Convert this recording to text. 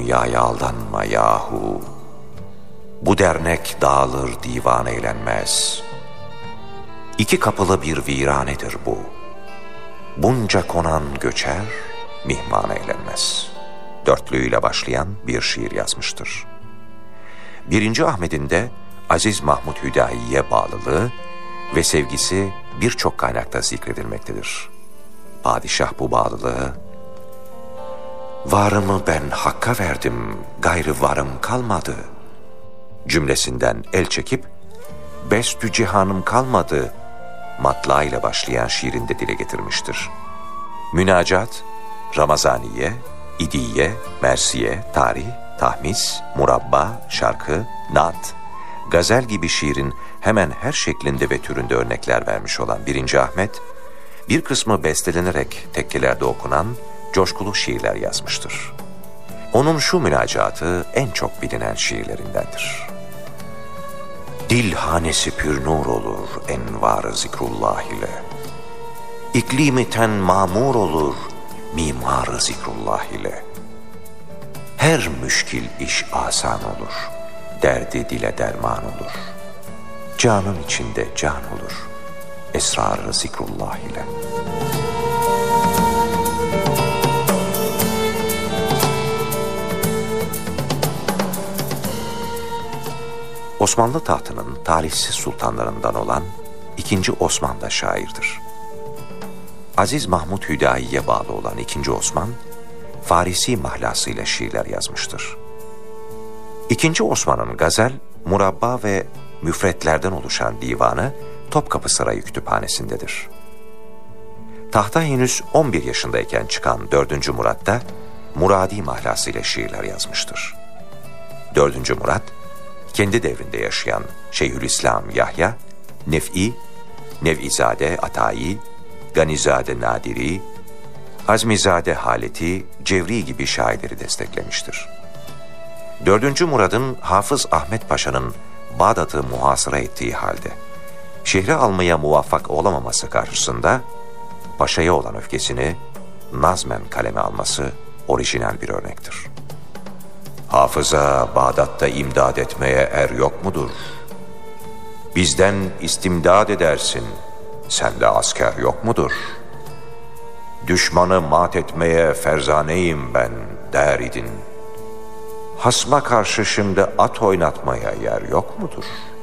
dünyaya aldanma yahu. Bu dernek dağılır, divan eğlenmez. İki kapılı bir viranedir bu. Bunca konan göçer, mihman eğlenmez. Dörtlüğüyle başlayan bir şiir yazmıştır. 1. Ahmet'in de Aziz Mahmud Hüdayi'ye bağlılığı ve sevgisi birçok kaynakta zikredilmektedir. Padişah bu bağlılığı, "Varımı ben Hakk'a verdim, gayrı varım kalmadı" cümlesinden el çekip, "Bestü cihanım kalmadı" matla ile başlayan şiirinde dile getirmiştir. Münacat, Ramazaniye, İdiye, Mersiye, Tarih, Tahmis, Murabba, Şarkı, Naat, Gazel gibi şiirin hemen her şeklinde ve türünde örnekler vermiş olan 1. Ahmet, bir kısmı bestelenerek tekkelerde okunan coşkulu şiirler yazmıştır. Onun şu münacatı en çok bilinen şiirlerindendir. Dil hanesi pür nur olur envar-ı zikrullah ile. İklimi ten mamur olur mimar-ı zikrullah ile. Her müşkil iş asan olur, derdi dile derman olur. Canın içinde can olur, esrar-ı zikrullah ile. Osmanlı tahtının talihsiz sultanlarından olan 2. Osman da şairdir. Aziz Mahmud Hüdayi'ye bağlı olan 2. Osman, Farisi mahlasıyla şiirler yazmıştır. 2. Osman'ın gazel, murabba ve müfretlerden oluşan divanı Topkapı Sarayı kütüphanesindedir. Tahta henüz 11 yaşındayken çıkan 4. Murat da Muradi mahlasıyla şiirler yazmıştır. 4. Murat, kendi devrinde yaşayan Şeyhülislam Yahya, Nef'i, Nev'izade Atayi, Ganizade Nadiri, Azmizade Haleti, Cevri gibi şairleri desteklemiştir. 4. Murad'ın Hafız Ahmet Paşa'nın Bağdat'ı muhasıra ettiği halde şehri almaya muvaffak olamaması karşısında Paşa'ya olan öfkesini nazmen kaleme alması orijinal bir örnektir. Hafıza Bağdat'ta imdad etmeye er yok mudur? Bizden istimdad edersin, sende asker yok mudur? Düşmanı mat etmeye ferzaneyim ben der idin. Hasma karşı şimdi at oynatmaya yer yok mudur?